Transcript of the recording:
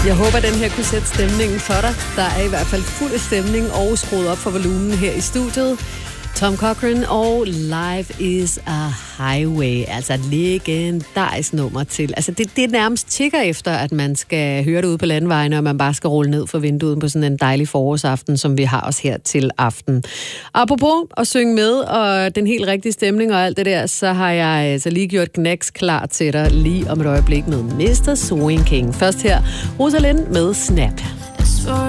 Jeg håber, den her kunne sætte stemningen for dig. Der er i hvert fald fuld stemning og skruet op for volumen her i studiet. Tom Cochrane og Life is a Highway, altså et legendarisk nummer til. Altså det nærmest tikker efter, at man skal høre det ude på landevejene, og man bare skal rulle ned for vinduet på sådan en dejlig forårsaften, som vi har os her til aften. Apropos at synge med, og den helt rigtige stemning og alt det der, så har jeg så lige gjort Knacks klar til dig lige om et øjeblik med Mr. Swing King. Først her, Rosalind med Snap.